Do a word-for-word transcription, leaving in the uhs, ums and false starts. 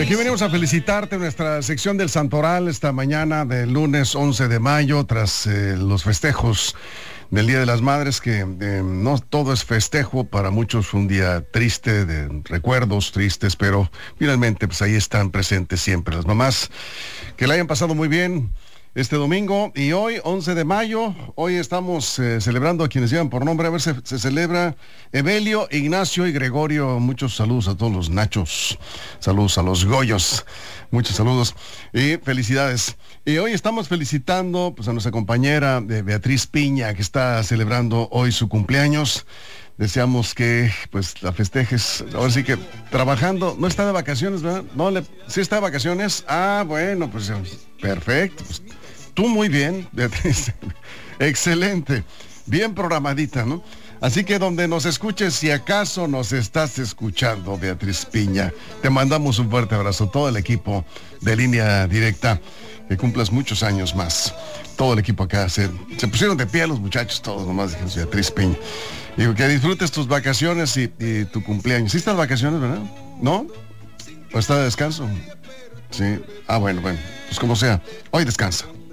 Y aquí venimos a felicitarte en nuestra sección del Santoral esta mañana del lunes once de mayo, tras eh, los festejos del Día de las Madres, que eh, no todo es festejo, para muchos fue un día triste, de recuerdos tristes, pero finalmente pues ahí están presentes siempre las mamás. Que la hayan pasado muy bien este domingo. Y hoy, once de mayo, hoy estamos eh, celebrando a quienes llevan por nombre. A ver, se, se celebra Evelio, Ignacio y Gregorio. Muchos saludos a todos los Nachos, saludos a los Goyos, muchos saludos y felicidades. Y hoy estamos felicitando pues a nuestra compañera de Beatriz Piña, que está celebrando hoy su cumpleaños. Deseamos que pues la festejes, ahora sí que trabajando. No está de vacaciones, ¿verdad? No, le, ¿sí está de vacaciones? Ah, bueno, pues perfecto. Pues, tú muy bien, Beatriz. Excelente. Bien programadita, ¿no? Así que donde nos escuches, si acaso nos estás escuchando, Beatriz Piña, te mandamos un fuerte abrazo, todo el equipo de Línea Directa, que cumplas muchos años más. Todo el equipo acá, se, se pusieron de pie los muchachos, todos nomás dijeron Beatriz Piña. Y que disfrutes tus vacaciones y, y tu cumpleaños. ¿Sí estás de vacaciones, verdad? ¿No? ¿O está de descanso? Sí. Ah, bueno, bueno. Pues como sea, hoy descansa.